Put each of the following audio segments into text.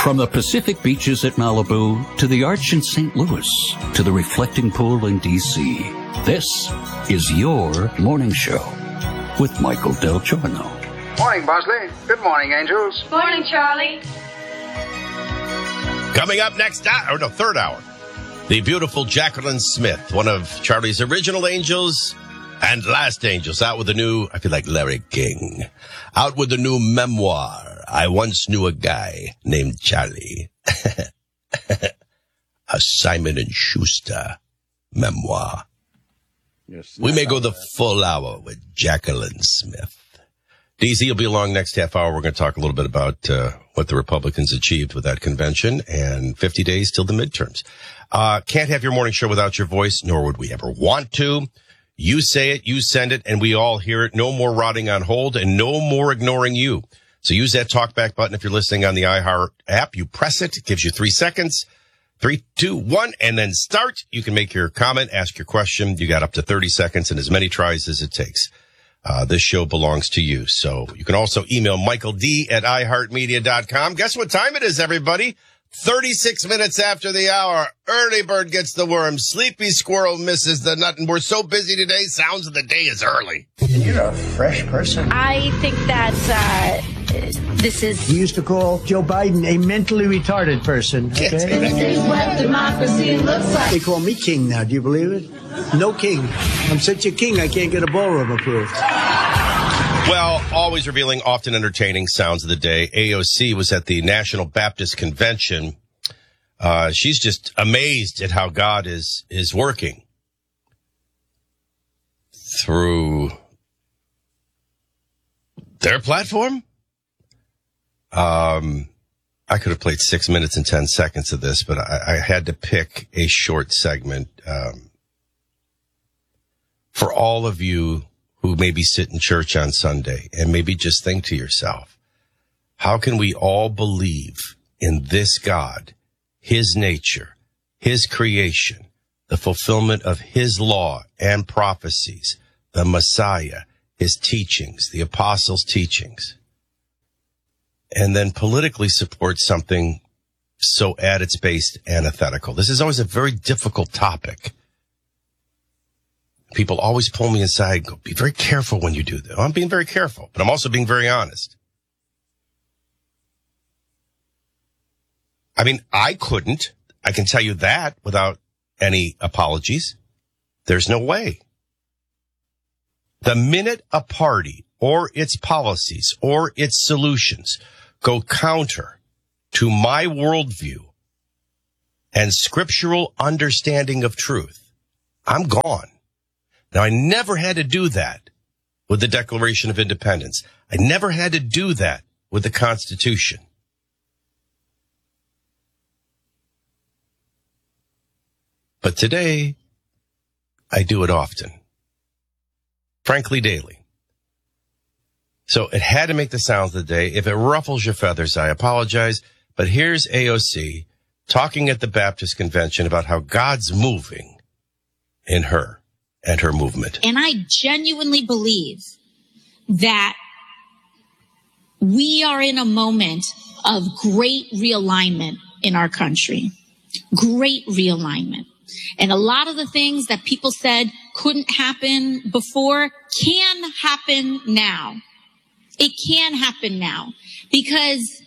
From the Pacific beaches at Malibu to the Arch in St. Louis to the reflecting pool in D.C., this is your morning show with Michael Del Giorno. Morning, Bosley. Good morning, angels. Morning, Charlie. Coming up next third hour, the beautiful Jacqueline Smith, one of Charlie's original angels and last angels, out with a new, I feel like Larry King, out with a new memoir. I once knew a guy named Charlie. A Simon & Schuster memoir. Yes, we may go the full hour with Jacqueline Smith. DZ will be along next half hour. We're going to talk a little bit about what the Republicans achieved with that convention and 50 days till the midterms. Can't have your morning show without your voice, nor would we ever want to. You say it, you send it, and we all hear it. No more rotting on hold and no more ignoring you. So use that talkback button if you're listening on the iHeart app. You press it. It gives you 3 seconds. 3, 2, 1, and then start. You can make your comment, ask your question. You got up to 30 seconds and as many tries as it takes. This show belongs to you. So you can also email michaeld@iheartmedia.com. Guess what time it is, everybody? 36 minutes after the hour. Early bird gets the worm. Sleepy squirrel misses the nut. And we're so busy today, sounds of the day is early. You're a fresh person. I think that this is... We used to call Joe Biden a mentally retarded person. Okay? This is what democracy looks like. They call me king now. Do you believe it? No king. I'm such a king, I can't get a ballroom approved. Well, always revealing, often entertaining sounds of the day. AOC was at the National Baptist Convention. She's just amazed at how God is working through their platform. I could have played 6 minutes and 10 seconds of this, but I had to pick a short segment for all of you who maybe sit in church on Sunday and maybe just think to yourself, how can we all believe in this God, his nature, his creation, the fulfillment of his law and prophecies, the Messiah, his teachings, the apostles' teachings, and then politically support something so at its base antithetical? This is always a very difficult topic. People always pull me aside and go, be very careful when you do that. I'm being very careful, but I'm also being very honest. I mean, I can tell you that without any apologies. There's no way. The minute a party or its policies or its solutions go counter to my worldview and scriptural understanding of truth, I'm gone. Now, I never had to do that with the Declaration of Independence. I never had to do that with the Constitution. But today, I do it often. Frankly, daily. So it had to make the sounds of the day. If it ruffles your feathers, I apologize. But here's AOC talking at the Baptist Convention about how God's moving in her and her movement. And I genuinely believe that we are in a moment of great realignment in our country. Great realignment. And a lot of the things that people said couldn't happen before can happen now. It can happen now because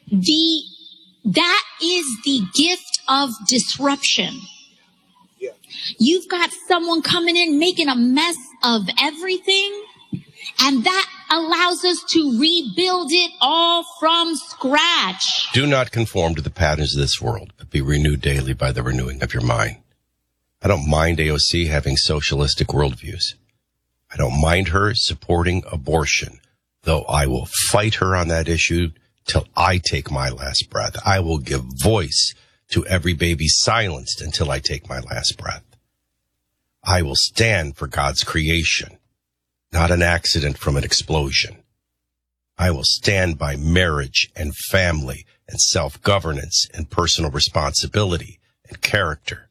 that is the gift of disruption. You've got someone coming in making a mess of everything, and that allows us to rebuild it all from scratch. Do not conform to the patterns of this world, but be renewed daily by the renewing of your mind. I don't mind AOC having socialistic worldviews. I don't mind her supporting abortion, though I will fight her on that issue till I take my last breath. I will give voice to every baby silenced until I take my last breath. I will stand for God's creation, not an accident from an explosion. I will stand by marriage and family and self-governance and personal responsibility and character.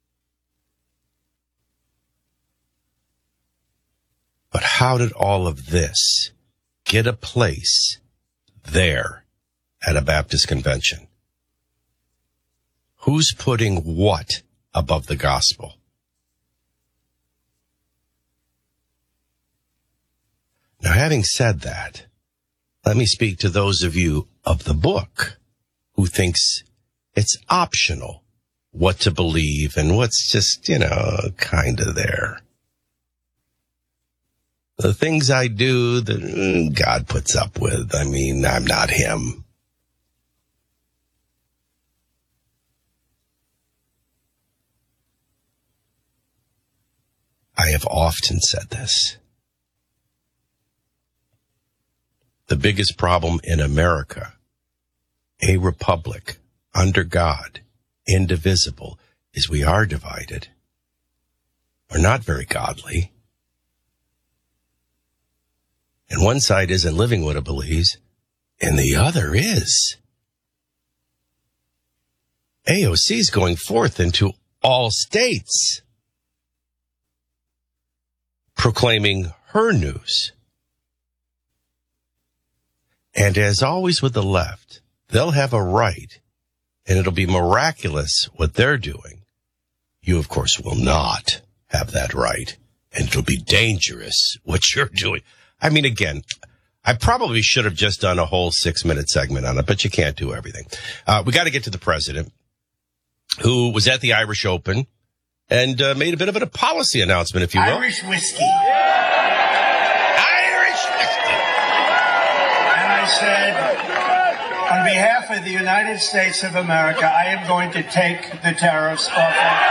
But how did all of this get a place there at a Baptist convention? Who's putting what above the gospel? Now, having said that, let me speak to those of you of the book who thinks it's optional what to believe and what's just, kind of there. The things I do that God puts up with, I'm not him. I have often said this. The biggest problem in America, a republic under God, indivisible, is we are divided. We're not very godly. And one side isn't living what it believes, and the other is. AOC is going forth into all states, proclaiming her news. And as always with the left, they'll have a right, and it'll be miraculous what they're doing. You, of course, will not have that right, and it'll be dangerous what you're doing. Again, I probably should have just done a whole 6-minute segment on it, but you can't do everything. We got to get to the president, who was at the Irish Open and made a bit of a policy announcement, if you will. Irish whiskey. Irish whiskey. And I said, on behalf of the United States of America, I am going to take the tariffs off.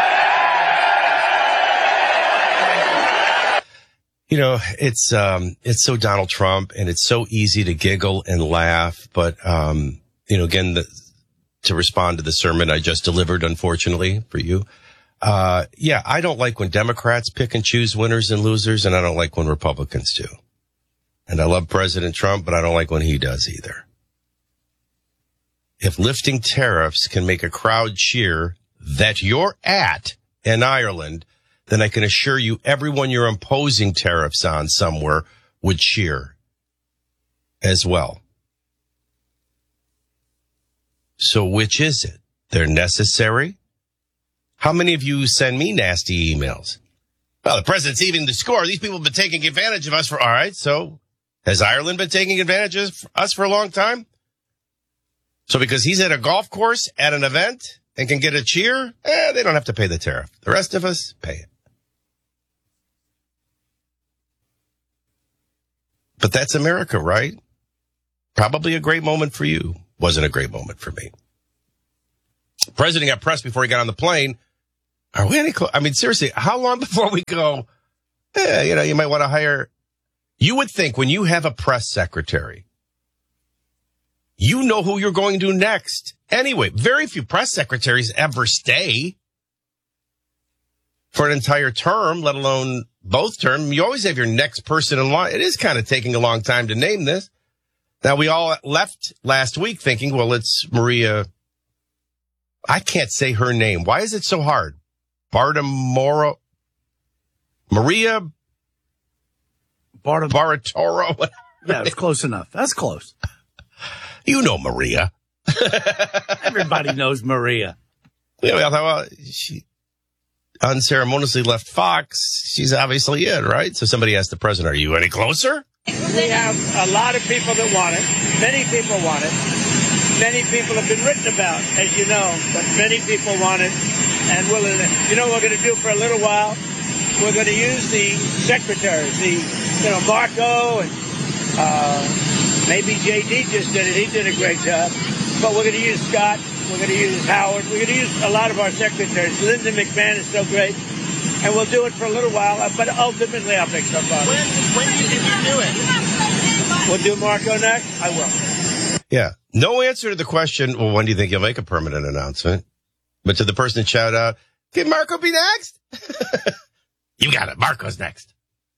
It's so Donald Trump, and it's so easy to giggle and laugh. But, again, to respond to the sermon I just delivered, unfortunately for you. I don't like when Democrats pick and choose winners and losers, and I don't like when Republicans do. And I love President Trump, but I don't like when he does either. If lifting tariffs can make a crowd cheer that you're at in Ireland, then I can assure you everyone you're imposing tariffs on somewhere would cheer as well. So which is it? They're necessary? How many of you send me nasty emails? Well, the president's even the score. These people have been taking advantage of us all right, so has Ireland been taking advantage of us for a long time? So because he's at a golf course at an event and can get a cheer, they don't have to pay the tariff. The rest of us pay it. But that's America, right? Probably a great moment for you. Wasn't a great moment for me. The president got pressed before he got on the plane. Are we any close? Seriously, how long before we go, you might want to hire. You would think when you have a press secretary, you know who you're going to next. Anyway, very few press secretaries ever stay for an entire term, let alone both terms. You always have your next person in line. It is kind of taking a long time to name this. Now, we all left last week thinking, well, it's Maria. I can't say her name. Why is it so hard? Bartimoro? Maria Baratoro? Yeah, it's close enough. That's close. You know Maria. Everybody knows Maria. Yeah, I thought, well, she unceremoniously left Fox. She's obviously it, right? So somebody asked the president, are you any closer? We have a lot of people that want it. Many people want it. Many people have been written about, as you know, but many people want it. And what we're going to do for a little while? We're going to use the secretaries, Marco and maybe JD just did it. He did a great job. But we're going to use Scott. We're going to use Howard. We're going to use a lot of our secretaries. Linda McMahon is so great. And we'll do it for a little while, but ultimately I'll pick somebody. When do you think you do it? We'll do Marco next? I will. Yeah. No answer to the question, well, when do you think you'll make a permanent announcement? But to the person that shouted out, can Marco be next? You got it. Marco's next.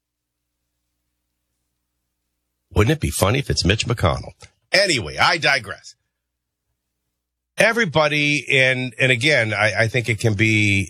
Wouldn't it be funny if it's Mitch McConnell? Anyway, I digress. Everybody, and again, I think it can be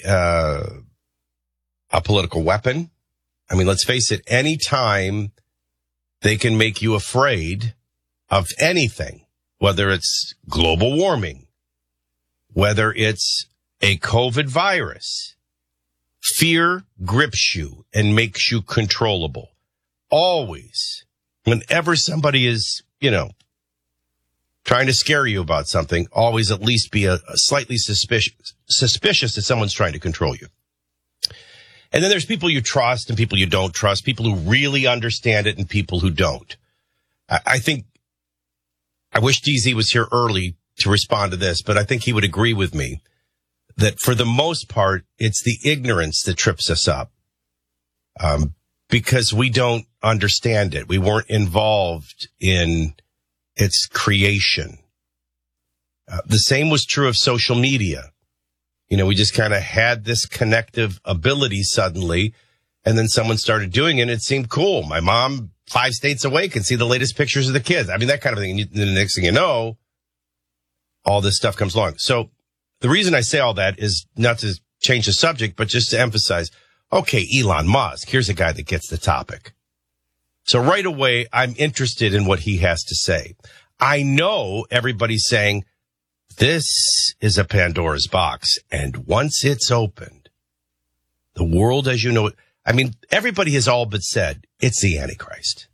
a political weapon. Let's face it, any time they can make you afraid of anything, whether it's global warming, whether it's a COVID virus, fear grips you and makes you controllable. Always, whenever somebody is, trying to scare you about something, always at least be a slightly suspicious that someone's trying to control you. And then there's people you trust and people you don't trust, people who really understand it and people who don't. I wish DZ was here early to respond to this, but I think he would agree with me that for the most part, it's the ignorance that trips us up. Because we don't understand it. We weren't involved in its creation. The same was true of social media. We just kind of had this connective ability suddenly, and then someone started doing it, and it seemed cool. My mom, 5 states away, can see the latest pictures of the kids. I mean, that kind of thing. And the next thing you know, all this stuff comes along. So the reason I say all that is not to change the subject, but just to emphasize, okay, Elon Musk, here's a guy that gets the topic. So right away, I'm interested in what he has to say. I know everybody's saying, this is a Pandora's box, and once it's opened, the world as you know it, I mean, everybody has all but said, it's the Antichrist.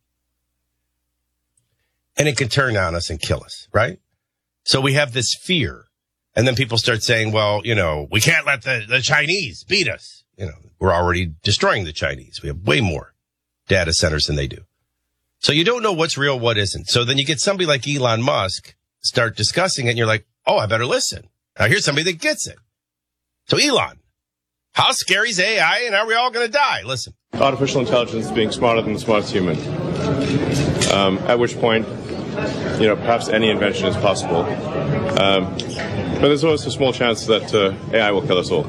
And it can turn on us and kill us, right? So we have this fear. And then people start saying, well, we can't let the Chinese beat us. We're already destroying the Chinese. We have way more data centers than they do. So you don't know what's real, what isn't. So then you get somebody like Elon Musk start discussing it, and you're like, oh, I better listen. Now here's somebody that gets it. So Elon, how scary is AI, and are we all going to die? Listen. Artificial intelligence being smarter than the smartest human. At which point, perhaps any invention is possible. But there's always a small chance that AI will kill us all.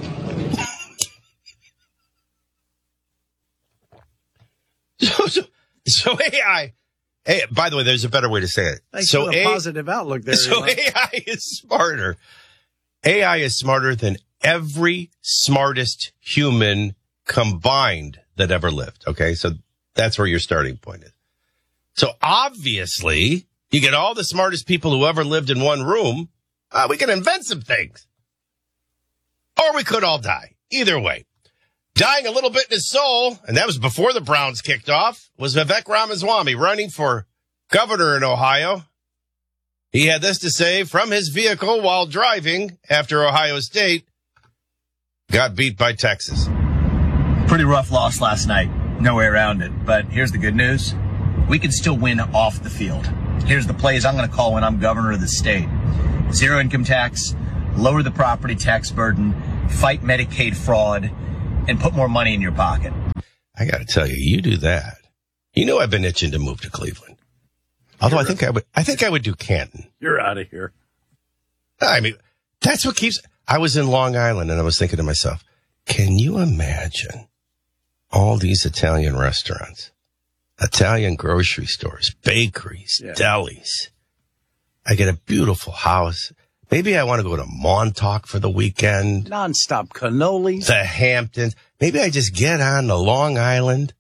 So AI, by the way, there's a better way to say it. Thanks for the positive outlook there. So AI is smarter. AI is smarter than every smartest human combined that ever lived. Okay, so that's where your starting point is. So obviously, you get all the smartest people who ever lived in one room. We can invent some things. Or we could all die. Either way. Dying a little bit in his soul, and that was before the Browns kicked off, was Vivek Ramaswamy running for governor in Ohio. He had this to say from his vehicle while driving after Ohio State got beat by Texas. Pretty rough loss last night. No way around it. But here's the good news. We can still win off the field. Here's the plays I'm going to call when I'm governor of the state. Zero income tax, lower the property tax burden, fight Medicaid fraud, and put more money in your pocket. I got to tell you, you do that. I've been itching to move to Cleveland. Although I think I would do Canton. You're out of here. I mean, that's what keeps, I was in Long Island and I was thinking to myself, can you imagine all these Italian restaurants, Italian grocery stores, bakeries, delis? I get a beautiful house. Maybe I want to go to Montauk for the weekend. Nonstop cannoli. The Hamptons. Maybe I just get on the Long Island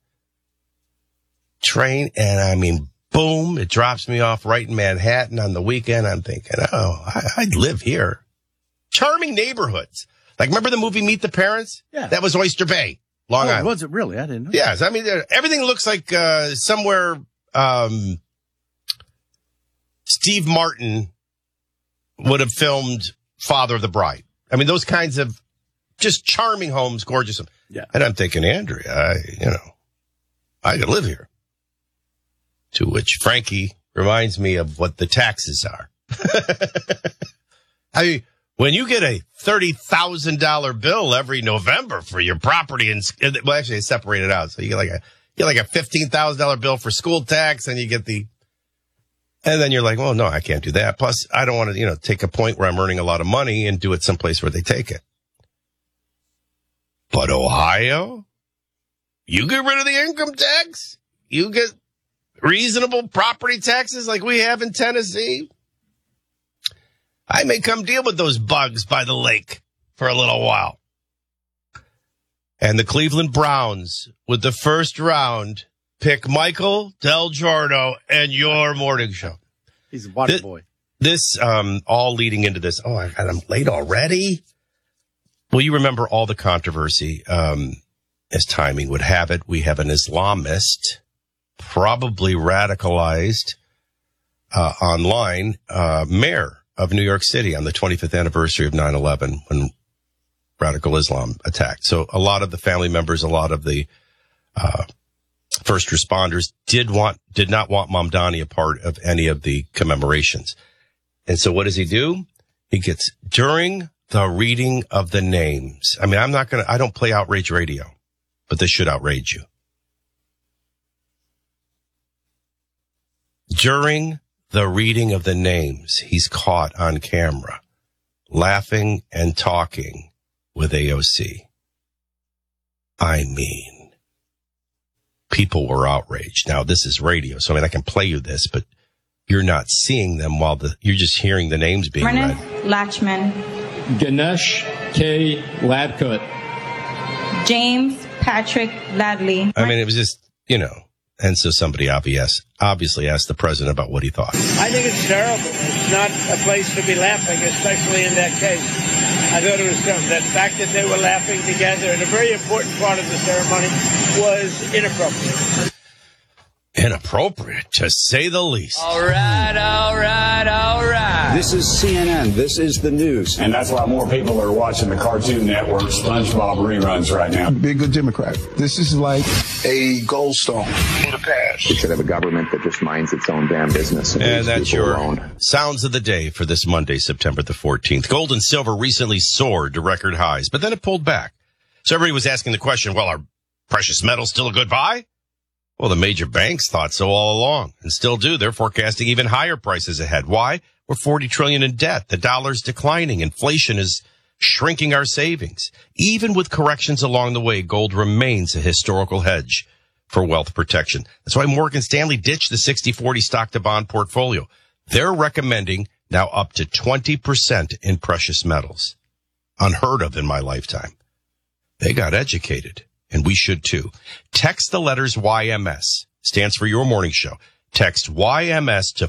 train and boom, it drops me off right in Manhattan on the weekend. I'm thinking, I'd live here. Charming neighborhoods. Like, remember the movie Meet the Parents? Yeah. That was Oyster Bay, Long Island. Was it really? I didn't know. Yes. Everything looks like somewhere Steve Martin would have filmed Father of the Bride. Those kinds of just charming homes, gorgeous. Yeah. And I'm thinking, Andrea, I could live here. To which Frankie reminds me of what the taxes are. When you get a $30,000 bill every November for your property, well, actually, it's separated out. So you get like a $15,000 bill for school tax, and you get and then you're like, well, no, I can't do that. Plus, I don't want to, take a point where I'm earning a lot of money and do it someplace where they take it. But Ohio, you get rid of the income tax. You get reasonable property taxes like we have in Tennessee. I may come deal with those bugs by the lake for a little while. And the Cleveland Browns, with the first round, pick Michael Del Giorno and your morning show. He's a water boy. This all leading into this. Oh, I'm late already. Well, you remember all the controversy. As timing would have it, we have an Islamist, probably radicalized online, mayor of New York City on the 25th anniversary of 9/11 when radical Islam attacked. So a lot of the family members, a lot of the first responders did not want Mamdani a part of any of the commemorations. And so what does he do? He gets, during the reading of the names. I mean, I don't play outrage radio, but this should outrage you. During the reading of the names, he's caught on camera, laughing and talking with AOC. I mean, people were outraged. Now, this is radio, so I can play you this, but you're not seeing them you're just hearing the names being read. Lachman. Ganesh K. Ladkut. James Patrick Ladley. I mean, it was just, and so somebody obviously asked the president about what he thought. I think it's terrible. It's not a place to be laughing, especially in that case. I thought it was terrible. The fact that they were laughing together in a very important part of the ceremony was inappropriate. Inappropriate, to say the least. All right. This is CNN. This is the news. And that's why more people are watching the Cartoon Network SpongeBob reruns right now. Be a good Democrat. This is like a goldstone for the past. We should have a government that just minds its own damn business. And that's your sounds of the day for this Monday, September the 14th. Gold and silver recently soared to record highs, but then it pulled back. So everybody was asking the question, well, are precious metals still a good buy? Well, the major banks thought so all along and still do. They're forecasting even higher prices ahead. Why? We're $40 trillion in debt. The dollar's declining. Inflation is shrinking our savings. Even with corrections along the way, gold remains a historical hedge for wealth protection. That's why Morgan Stanley ditched the 60-40 stock to bond portfolio. They're recommending now up to 20% in precious metals. Unheard of in my lifetime. They got educated. And we should too. Text the letters YMS, stands for Your Morning Show. Text YMS to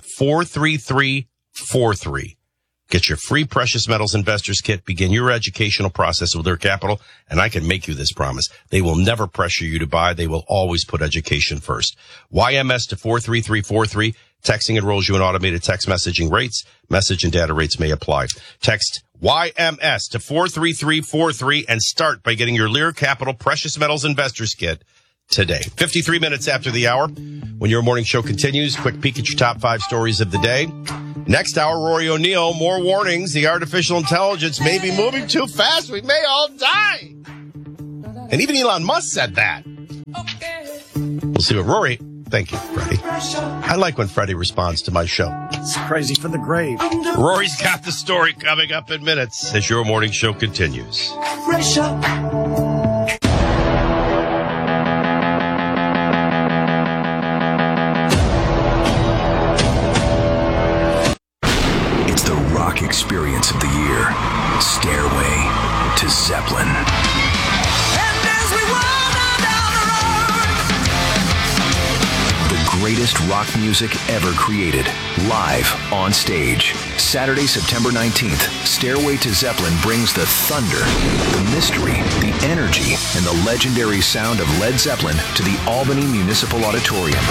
43343. Get your free Precious Metals Investors Kit. Begin your educational process with their capital. And I can make you this promise. They will never pressure you to buy. They will always put education first. YMS to 43343. Texting enrolls you in automated text messaging rates. Message and data rates may apply. Text YMS to 43343 and start by getting your Lear Capital Precious Metals Investors Kit today. 53 minutes after the hour. When Your Morning Show continues, quick peek at your top 5 stories of the day. Next hour, Rory O'Neill, more warnings. The artificial intelligence may be moving too fast. We may all die. And even Elon Musk said that. We'll see what Rory... Thank you, Freddie. I like when Freddie responds to my show. It's crazy for the grave. Rory's got the story coming up in minutes as Your Morning Show continues. It's the rock experience of the year. Stairway to Zeppelin. Greatest rock music ever created, live on stage. Saturday, September 19th, Stairway to Zeppelin brings the thunder, the mystery, the energy, and the legendary sound of Led Zeppelin to the Albany Municipal Auditorium.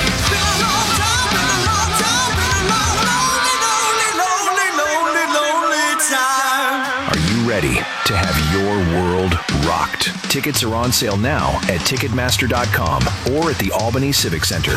Are you ready to have your world rocked? Tickets are on sale now at Ticketmaster.com or at the Albany Civic Center.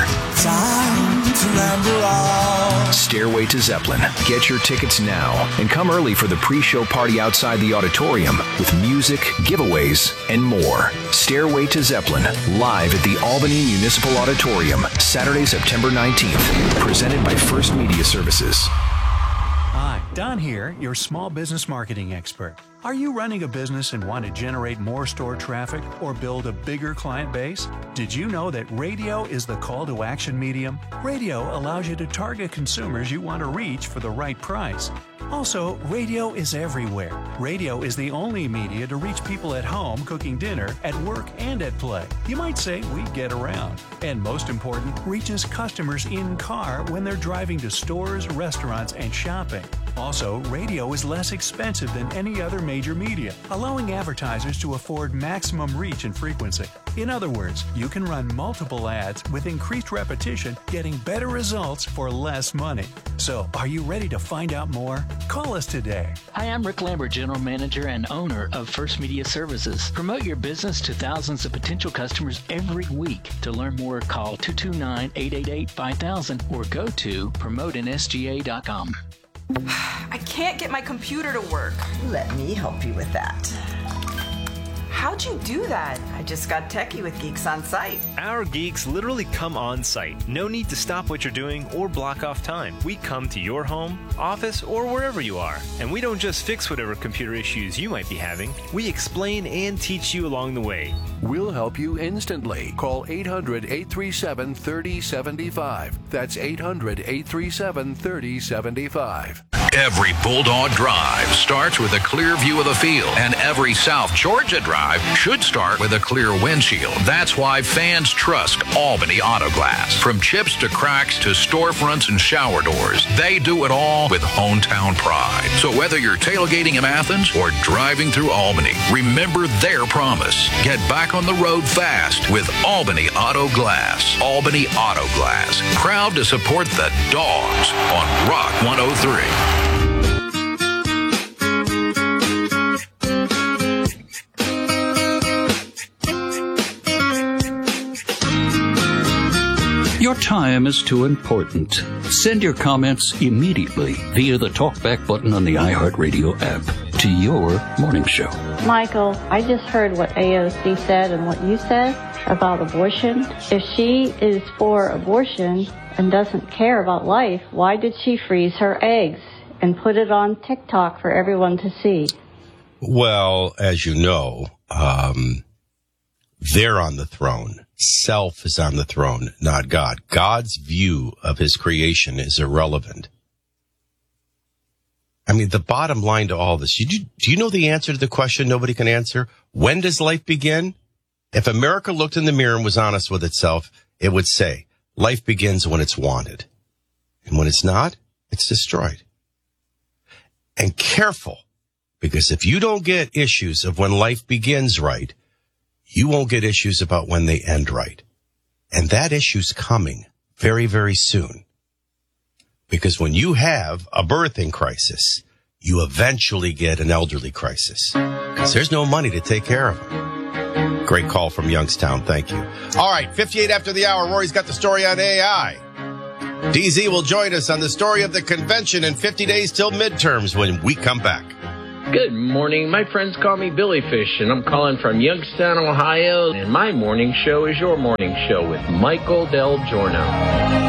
Stairway to Zeppelin. Get your tickets now and come early for the pre-show party outside the auditorium with music, giveaways, and more. Stairway to Zeppelin, live at the Albany Municipal Auditorium, Saturday, September 19th. Presented by First Media Services. Hi, Don here, your small business marketing expert. Are you running a business and want to generate more store traffic or build a bigger client base? Did you know that radio is the call to action medium? Radio allows you to target consumers you want to reach for the right price. Also, radio is everywhere. Radio is the only media to reach people at home cooking dinner, at work, and at play. You might say we get around. And most important, reaches customers in car when they're driving to stores, restaurants, and shopping. Also, radio is less expensive than any other major media, allowing advertisers to afford maximum reach and frequency. In other words, you can run multiple ads with increased repetition, getting better results for less money. So, are you ready to find out more? Call us today. Hi, I'm Rick Lambert, General Manager and owner of First Media Services. Promote your business to thousands of potential customers every week. To learn more, call 229-888-5000 or go to promoteansga.com. I can't get my computer to work. Let me help you with that. How'd you do that? I just got techie with Geeks on Site. Our geeks literally come on site. No need to stop what you're doing or block off time. We come to your home, office, or wherever you are. And we don't just fix whatever computer issues you might be having. We explain and teach you along the way. We'll help you instantly. Call 800-837-3075. That's 800-837-3075. Every Bulldog drive starts with a clear view of the field, and every South Georgia drive should start with a clear windshield. That's why fans trust Albany Auto Glass. From chips to cracks to storefronts and shower doors, they do it all with hometown pride. So whether you're tailgating in Athens or driving through Albany, remember their promise. Get back on the road fast with Albany Auto Glass. Albany Auto Glass, proud to support the Dogs on Rock 103. Your time is too important. Send your comments immediately via the TalkBack button on the iHeartRadio app to your morning show. Michael, I just heard what AOC said and what you said about abortion. If she is for abortion and doesn't care about life, why did she freeze her eggs and put it on TikTok for everyone to see? Well, as you know, they're on the throne. Self is on the throne, not God. God's view of his creation is irrelevant. I mean, the bottom line to all this, do you know the answer to the question nobody can answer? When does life begin? If America looked in the mirror and was honest with itself, it would say, life begins when it's wanted. And when it's not, it's destroyed. And careful, because if you don't get issues of when life begins right, you won't get issues about when they end right. And that issue's coming very, very soon. Because when you have a birthing crisis, you eventually get an elderly crisis. Because there's no money to take care of them. Great call from Youngstown. Thank you. All right, 58 after the hour. Rory's got the story on AI. DZ will join us on the story of the convention in 50 days till midterms when we come back. Good morning. My friends call me Billy Fish, and I'm calling from Youngstown, Ohio. And my morning show is your morning show with Michael Del Giorno.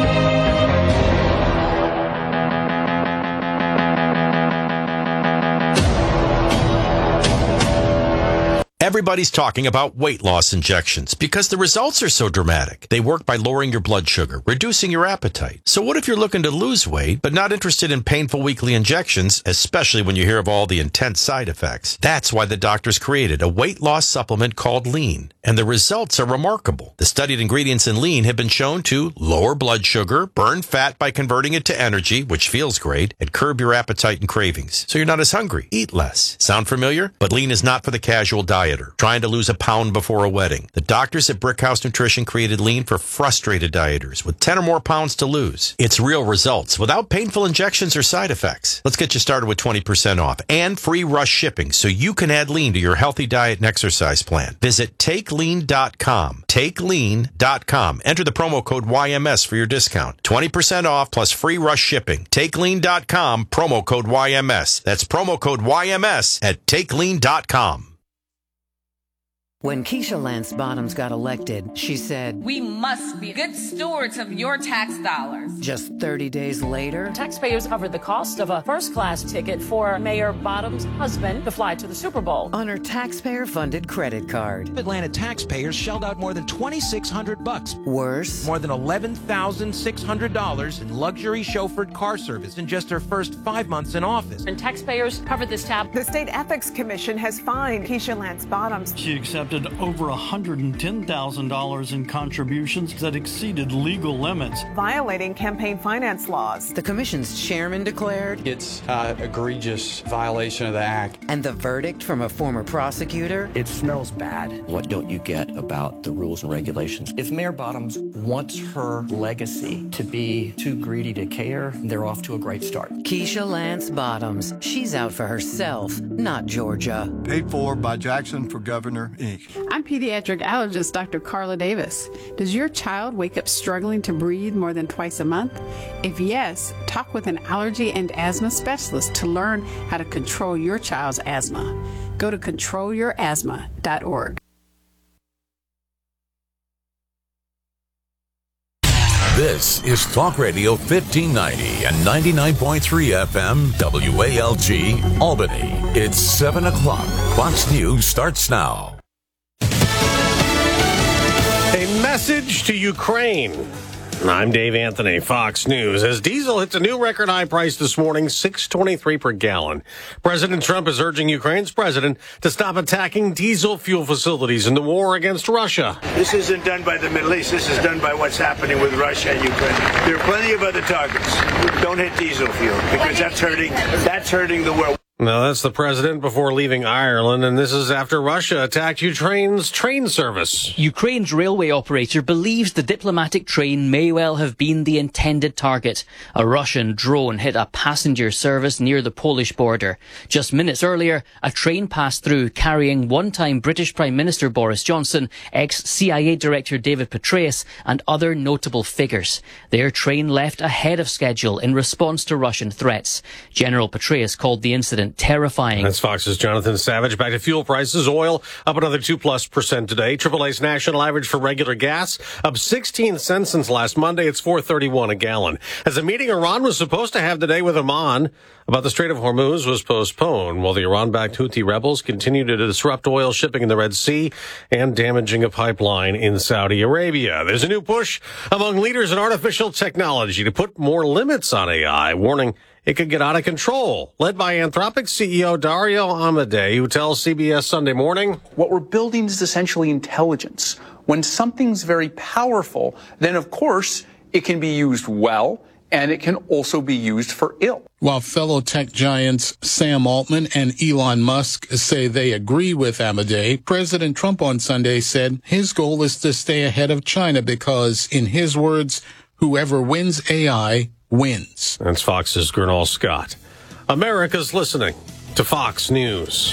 Everybody's talking about weight loss injections because the results are so dramatic. They work by lowering your blood sugar, reducing your appetite. So what if you're looking to lose weight, but not interested in painful weekly injections, especially when you hear of all the intense side effects? That's why the doctors created a weight loss supplement called Lean, and the results are remarkable. The studied ingredients in Lean have been shown to lower blood sugar, burn fat by converting it to energy, which feels great, and curb your appetite and cravings. So you're not as hungry. Eat less. Sound familiar? But Lean is not for the casual dieter trying to lose a pound before a wedding. The doctors at Brickhouse Nutrition created Lean for frustrated dieters with 10 or more pounds to lose. It's real results without painful injections or side effects. Let's get you started with 20% off and free rush shipping so you can add Lean to your healthy diet and exercise plan. Visit TakeLean.com. TakeLean.com. Enter the promo code YMS for your discount. 20% off plus free rush shipping. TakeLean.com, promo code YMS. That's promo code YMS at TakeLean.com. When Keisha Lance Bottoms got elected, she said, "We must be good stewards of your tax dollars." Just 30 days later, taxpayers covered the cost of a first-class ticket for Mayor Bottoms' husband to fly to the Super Bowl on her taxpayer-funded credit card. Atlanta taxpayers shelled out more than $2,600. Worse, more than $11,600 in luxury chauffeured car service in just her first 5 months in office. And taxpayers covered this tab. The State Ethics Commission has fined Keisha Lance Bottoms. She accepted accepted over $110,000 in contributions that exceeded legal limits, violating campaign finance laws. The commission's chairman declared it's an egregious violation of the act. And the verdict from a former prosecutor? It smells bad. What don't you get about the rules and regulations? If Mayor Bottoms wants her legacy to be too greedy to care, they're off to a great start. Keisha Lance Bottoms. She's out for herself, not Georgia. Paid for by Jackson for Governor, Inc. I'm pediatric allergist Dr. Carla Davis. Does your child wake up struggling to breathe more than twice a month? If yes, talk with an allergy and asthma specialist to learn how to control your child's asthma. Go to controlyourasthma.org. This is Talk Radio 1590 and 99.3 FM WALG Albany. It's 7 o'clock. Fox News starts now. A message to Ukraine. I'm Dave Anthony, Fox News. As diesel hits a new record high price this morning, $6.23 per gallon. President Trump is urging Ukraine's president to stop attacking diesel fuel facilities in the war against Russia. This isn't done by the Middle East. This is done by what's happening with Russia and Ukraine. There are plenty of other targets. Don't hit diesel fuel because that's hurting the world. Now, that's the president before leaving Ireland, and this is after Russia attacked Ukraine's train service. Ukraine's railway operator believes the diplomatic train may well have been the intended target. A Russian drone hit a passenger service near the Polish border. Just minutes earlier, a train passed through carrying one-time British Prime Minister Boris Johnson, ex-CIA Director David Petraeus, and other notable figures. Their train left ahead of schedule in response to Russian threats. General Petraeus called the incident terrifying. That's Fox's Jonathan Savage. Back to fuel prices. Oil up another 2+% today. AAA's national average for regular gas up 16 cents since last Monday. It's $4.31 a gallon. As a meeting Iran was supposed to have today with Oman about the Strait of Hormuz was postponed, while the Iran-backed Houthi rebels continue to disrupt oil shipping in the Red Sea and damaging a pipeline in Saudi Arabia. There's a new push among leaders in artificial technology to put more limits on AI, warning it could get out of control. Led by Anthropic CEO Dario Amodei, who tells CBS Sunday Morning, what we're building is essentially intelligence. When something's very powerful, then of course it can be used well, and it can also be used for ill. While fellow tech giants Sam Altman and Elon Musk say they agree with Amodei, President Trump on Sunday said his goal is to stay ahead of China because, in his words, whoever wins AI wins. That's Fox's Gernal Scott. America's listening to Fox News.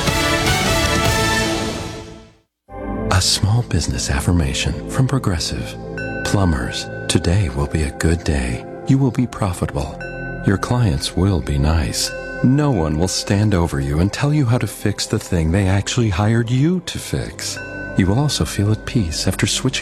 A small business affirmation from Progressive. Plumbers, today will be a good day. You will be profitable. Your clients will be nice. No one will stand over you and tell you how to fix the thing they actually hired you to fix. You will also feel at peace after switching